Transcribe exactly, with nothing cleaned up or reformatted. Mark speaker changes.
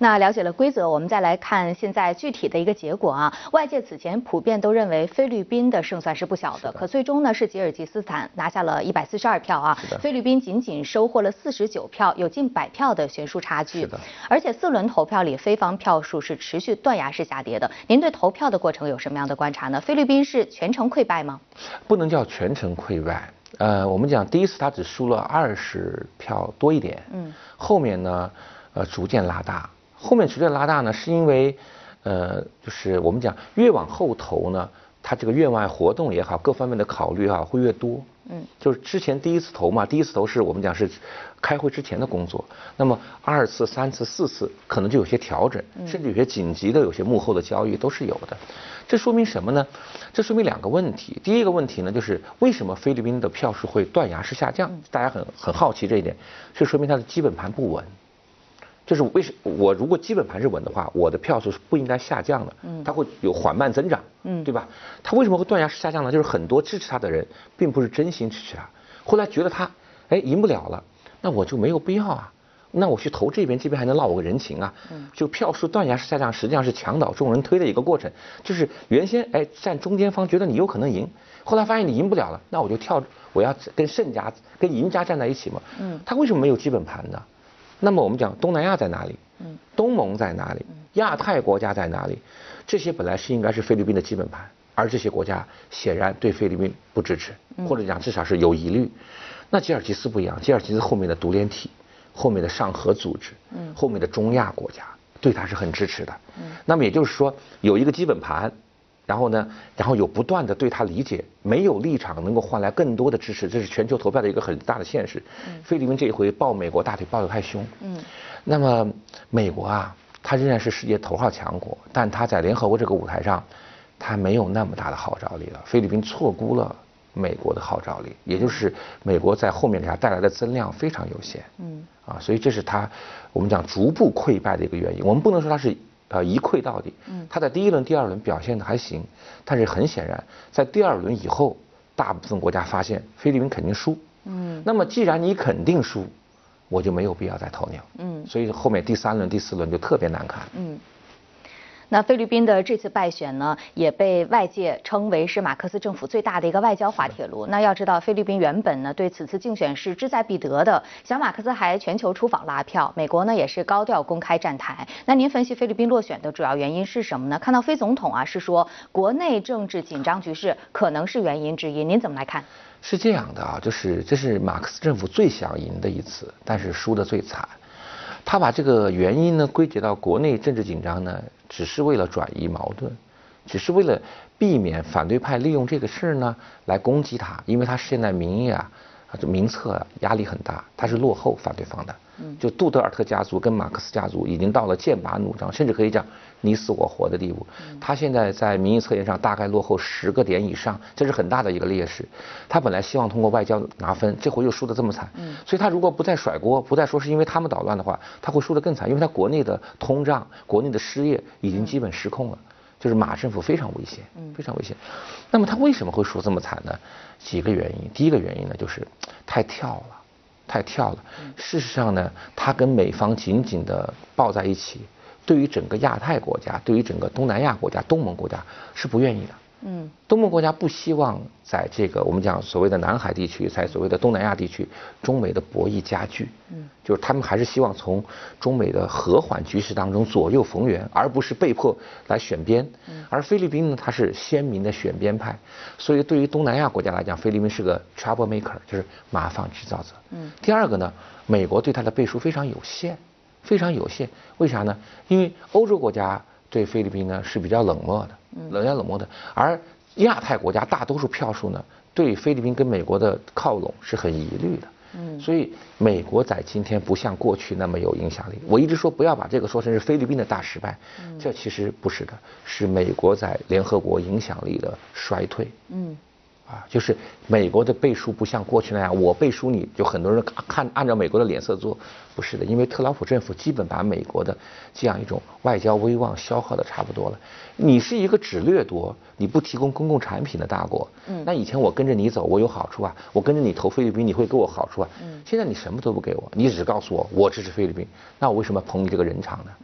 Speaker 1: 那了解了规则，我们再来看现在具体的一个结果啊。外界此前普遍都认为菲律宾的胜算是不小的，可最终呢是吉尔吉斯斯坦拿下了一百四十二票啊，菲律宾仅仅收获了四十九票，有近百票的悬殊差距。而且四轮投票里，菲方票数是持续断崖式下跌的。您对投票的过程有什么样的观察呢？菲律宾是全程溃败吗？
Speaker 2: 不能叫全程溃败。呃，我们讲第一次他只输了二十票多一点，嗯，后面呢，呃，逐渐拉大。后面逐渐拉大呢，是因为，呃，就是我们讲越往后投呢，他这个院外活动也好，各方面的考虑啊会越多。嗯，就是之前第一次投嘛，第一次投是我们讲是开会之前的工作，那么二次、三次、四次可能就有些调整，甚至有些紧急的、有些幕后的交易都是有的。这说明什么呢？这说明两个问题。第一个问题呢，就是为什么菲律宾的票数会断崖式下降？大家很很好奇这一点，这说明它的基本盘不稳。就是为什我如果基本盘是稳的话，我的票数是不应该下降的，它会有缓慢增长，对吧？它为什么会断崖式下降呢？就是很多支持他的人并不是真心支持他，后来觉得他哎赢不了了，那我就没有必要啊，那我去投这边，这边还能落我个人情啊。就票数断崖式下降，实际上是墙倒众人推的一个过程，就是原先哎站中间方觉得你有可能赢，后来发现你赢不了了，那我就跳，我要跟胜家跟赢家站在一起嘛。嗯，他为什么没有基本盘呢？那么我们讲东南亚在哪里？嗯，东盟在哪里？亚太国家在哪里？这些本来是应该是菲律宾的基本盘，而这些国家显然对菲律宾不支持，或者讲至少是有疑虑。那吉尔吉斯不一样，吉尔吉斯后面的独联体、后面的上合组织、后面的中亚国家对他是很支持的。那么也就是说有一个基本盘。然后呢，然后有不断的对他理解，没有立场能够换来更多的支持，这是全球投票的一个很大的现实。嗯、菲律宾这一回抱美国大腿抱得太凶。嗯，那么美国啊，它仍然是世界头号强国，但它在联合国这个舞台上，它没有那么大的号召力了。菲律宾错估了美国的号召力，也就是美国在后面给它带来的增量非常有限。嗯，啊，所以这是它我们讲逐步溃败的一个原因。我们不能说它是。呃，一溃到底。嗯，他在第一轮、第二轮表现的还行，但是很显然，在第二轮以后，大部分国家发现菲律宾肯定输。嗯，那么既然你肯定输，我就没有必要再投你了。嗯，所以后面第三轮、第四轮就特别难看。嗯。
Speaker 1: 那菲律宾的这次败选呢，也被外界称为是马克思政府最大的一个外交滑铁卢。那要知道，菲律宾原本呢对此次竞选是志在必得的，小马克思还全球出访拉票，美国呢也是高调公开站台。那您分析菲律宾落选的主要原因是什么呢？看到菲总统啊是说国内政治紧张局势可能是原因之一，您怎么来看？
Speaker 2: 是这样的啊，就是这是马克思政府最想赢的一次，但是输得最惨。他把这个原因呢归结到国内政治紧张呢，只是为了转移矛盾，只是为了避免反对派利用这个事儿呢来攻击他，因为他现在民意啊、民策啊压力很大，他是落后反对方的。就杜特尔特家族跟马克思家族已经到了剑拔弩张，甚至可以讲你死我活的地步。他现在在民意测验上大概落后十个点以上，这是很大的一个劣势。他本来希望通过外交拿分，这回又输得这么惨，所以他如果不再甩锅，不再说是因为他们捣乱的话，他会输得更惨，因为他国内的通胀、国内的失业已经基本失控了。就是马政府非常危险，非常危险。那么他为什么会输这么惨呢？几个原因。第一个原因呢，就是太跳了。太跳了。事实上呢，他跟美方紧紧地抱在一起，对于整个亚太国家，对于整个东南亚国家、东盟国家是不愿意的。嗯，东盟国家不希望在这个我们讲所谓的南海地区，在所谓的东南亚地区，中美的博弈加剧。嗯，就是他们还是希望从中美的和缓局势当中左右逢源，而不是被迫来选边。嗯，而菲律宾呢，它是鲜明的选边派，所以对于东南亚国家来讲，菲律宾是个 trouble maker， 就是麻烦制造者。嗯，第二个呢，美国对它的背书非常有限，非常有限。为啥呢？因为欧洲国家对菲律宾呢是比较冷漠的。冷战冷漠的，而亚太国家大多数票数呢，对菲律宾跟美国的靠拢是很疑虑的。嗯，所以美国在今天不像过去那么有影响力。我一直说不要把这个说成是菲律宾的大失败，嗯，这其实不是的，是美国在联合国影响力的衰退。嗯。啊，就是美国的背书不像过去那样，我背书你就很多人看按照美国的脸色做，不是的，因为特朗普政府基本把美国的这样一种外交威望消耗的差不多了。你是一个只掠夺，你不提供公共产品的大国，嗯，那以前我跟着你走，我有好处啊，我跟着你投菲律宾，你会给我好处啊，嗯，现在你什么都不给我，你只告诉我我支持菲律宾，那我为什么捧你这个人场呢？